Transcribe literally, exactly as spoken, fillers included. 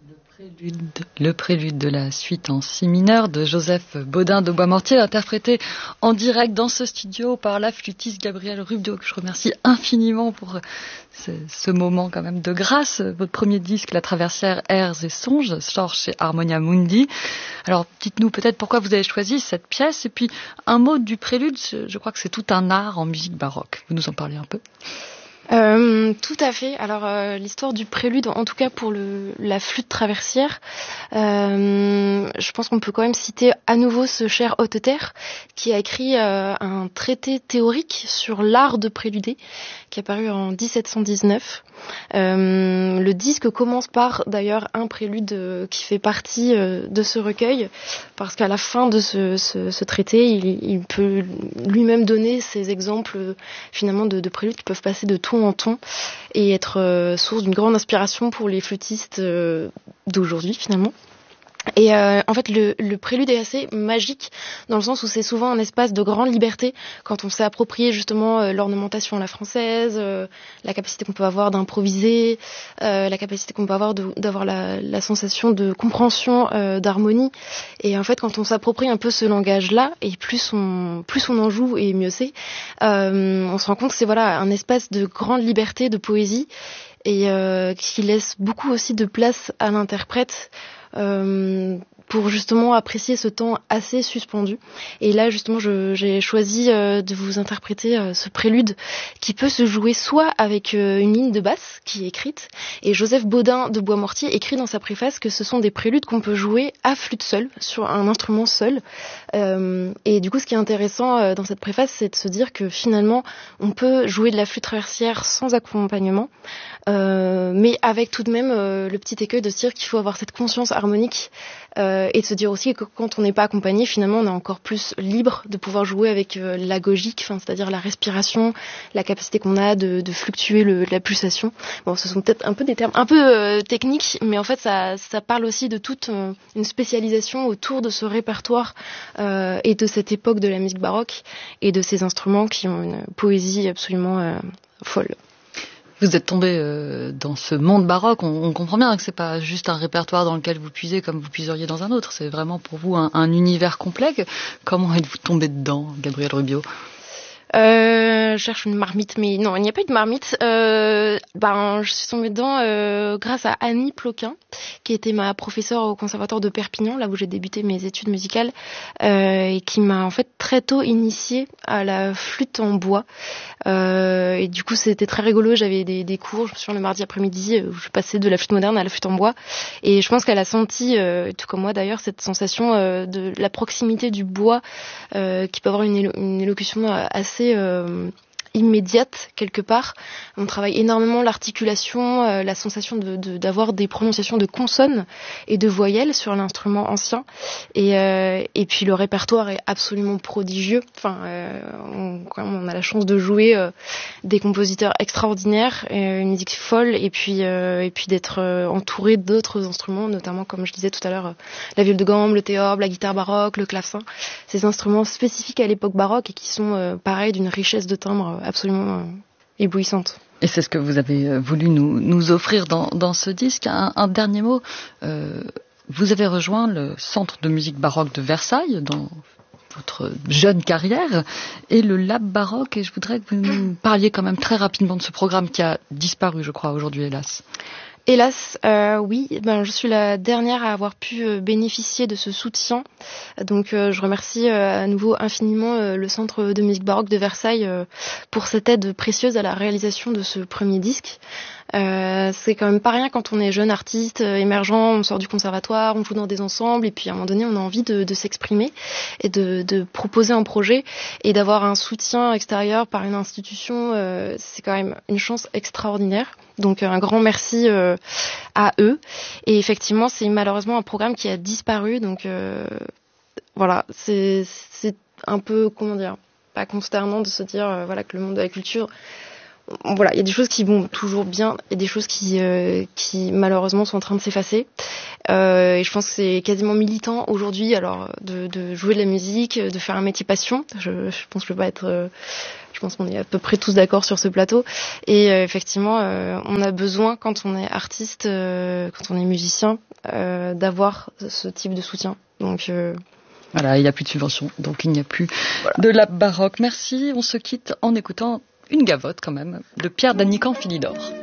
Le prélude, le prélude de la suite en si mineur de Joseph Baudin de Boismortier, interprété en direct dans ce studio par la flûtiste Gabrielle Rubio, que je remercie infiniment pour ce, ce moment quand même de grâce. Votre premier disque, La Traversière, Airs et Songes, sort chez Harmonia Mundi. Alors, dites-nous peut-être pourquoi vous avez choisi cette pièce, et puis un mot du prélude. Je crois que c'est tout un art en musique baroque. Vous nous en parlez un peu ? Euh, tout à fait. Alors euh, l'histoire du prélude, en tout cas pour le, la flûte traversière, euh, je pense qu'on peut quand même citer à nouveau ce cher Hotteter qui a écrit euh, un traité théorique sur l'art de préluder qui est paru en dix-sept cent dix-neuf. Euh, le disque commence par d'ailleurs un prélude euh, qui fait partie euh, de ce recueil, parce qu'à la fin de ce, ce, ce traité, il, il peut lui-même donner ces exemples euh, finalement de, de préludes qui peuvent passer de ton en ton et être euh, source d'une grande inspiration pour les flûtistes euh, d'aujourd'hui finalement. Et euh, en fait, le, le prélude est assez magique dans le sens où c'est souvent un espace de grande liberté quand on s'est approprié justement euh, l'ornementation à la française, euh, la capacité qu'on peut avoir d'improviser, euh, la capacité qu'on peut avoir de, d'avoir la, la sensation de compréhension euh, d'harmonie. Et en fait, quand on s'approprie un peu ce langage-là, et plus on plus on en joue et mieux c'est, euh, on se rend compte que c'est voilà un espace de grande liberté, de poésie, et euh, qui laisse beaucoup aussi de place à l'interprète. Euh, pour justement apprécier ce temps assez suspendu. Et là, justement, je, j'ai choisi euh, de vous interpréter euh, ce prélude qui peut se jouer soit avec euh, une ligne de basse qui est écrite, et Joseph Baudin de Boismortier écrit dans sa préface que ce sont des préludes qu'on peut jouer à flûte seule, sur un instrument seul. Euh, et du coup, ce qui est intéressant euh, dans cette préface, c'est de se dire que finalement, on peut jouer de la flûte traversière sans accompagnement, euh, mais avec tout de même euh, le petit écueil de se dire qu'il faut avoir cette conscience harmonique, euh, et de se dire aussi que quand on n'est pas accompagné, finalement, on est encore plus libre de pouvoir jouer avec euh, l'agogique, enfin, c'est-à-dire la respiration, la capacité qu'on a de, de fluctuer le, la pulsation. Bon, ce sont peut-être un peu des termes un peu euh, techniques, mais en fait, ça, ça parle aussi de toute euh, une spécialisation autour de ce répertoire euh, et de cette époque de la musique baroque et de ces instruments qui ont une poésie absolument euh, folle. Vous êtes tombé euh, dans ce monde baroque, on, on comprend bien que c'est pas juste un répertoire dans lequel vous puisez comme vous puiseriez dans un autre, c'est vraiment pour vous un, un univers complet. Comment êtes-vous tombé dedans, Gabrielle Rubio ? Euh, je cherche une marmite, mais non, il n'y a pas eu de marmite. Euh, ben, je suis tombée dedans euh, grâce à Annie Ploquin, qui était ma professeure au Conservatoire de Perpignan, là où j'ai débuté mes études musicales, euh, et qui m'a en fait très tôt initiée à la flûte en bois. Euh, et du coup, c'était très rigolo. J'avais des, des cours, je me souviens, le mardi après-midi, où je passais de la flûte moderne à la flûte en bois. Et je pense qu'elle a senti, euh, tout comme moi d'ailleurs, cette sensation euh, de la proximité du bois, euh, qui peut avoir une, élo- une élocution assez Euh, immédiate quelque part. On travaille énormément l'articulation, euh, la sensation de, de, d'avoir des prononciations de consonnes et de voyelles sur l'instrument ancien. Et, euh, et puis le répertoire est absolument prodigieux. Enfin, euh, on, quand même, on a la chance de jouer euh, des compositeurs extraordinaires, euh, une musique folle, et puis euh, et puis d'être euh, entouré d'autres instruments, notamment comme je disais tout à l'heure, euh, la viole de gambe, le théorbe, la guitare baroque, le clavecin. Ces instruments spécifiques à l'époque baroque et qui sont euh, pareil d'une richesse de timbre absolument euh, éblouissante. Et c'est ce que vous avez voulu nous, nous offrir dans, dans ce disque. Un, un dernier mot, euh, vous avez rejoint le Centre de musique baroque de Versailles dans votre jeune carrière et le Lab baroque, et je voudrais que vous nous parliez quand même très rapidement de ce programme qui a disparu, je crois, aujourd'hui, hélas. Hélas, euh, oui, ben, je suis la dernière à avoir pu euh, bénéficier de ce soutien. Donc euh, je remercie euh, à nouveau infiniment euh, le Centre de musique baroque de Versailles euh, pour cette aide précieuse à la réalisation de ce premier disque. Euh, c'est quand même pas rien quand on est jeune artiste, euh, émergent, on sort du conservatoire, on joue dans des ensembles, et puis à un moment donné on a envie de, de s'exprimer et de, de proposer un projet, et d'avoir un soutien extérieur par une institution, euh, c'est quand même une chance extraordinaire. Donc un grand merci euh, à eux. Et effectivement, c'est malheureusement un programme qui a disparu. Donc euh, voilà, c'est, c'est un peu, comment dire, pas consternant de se dire euh, voilà que le monde de la culture, voilà, il y a des choses qui vont toujours bien et des choses qui, euh, qui malheureusement sont en train de s'effacer. Euh, et je pense que c'est quasiment militant aujourd'hui, alors de, de jouer de la musique, de faire un métier passion. Je, je pense que je peux pas être... Euh, je pense qu'on est à peu près tous d'accord sur ce plateau. Et euh, effectivement, euh, on a besoin, quand on est artiste, euh, quand on est musicien, euh, d'avoir ce type de soutien. Donc... Euh, Voilà, il n'y a plus de subventions, donc il n'y a plus voilà. de la baroque. Merci, on se quitte en écoutant une gavotte quand même de Pierre Danican Philidor.